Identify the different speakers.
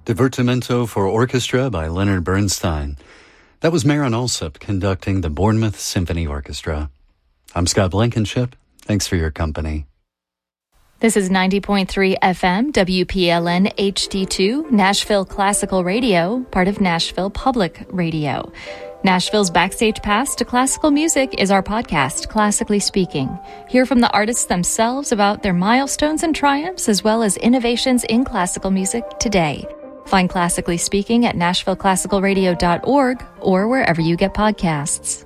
Speaker 1: Divertimento for Orchestra by Leonard Bernstein. That was Marin Alsop conducting the Bournemouth Symphony Orchestra. I'm Scott Blankenship. Thanks for your company.
Speaker 2: This is 90.3 FM, WPLN HD2, Nashville Classical Radio, part of Nashville Public Radio. Nashville's Backstage Pass to Classical Music is our podcast, Classically Speaking. Hear from the artists themselves about their milestones and triumphs, as well as innovations in classical music today. Find Classically Speaking at NashvilleClassicalRadio.org or wherever you get podcasts.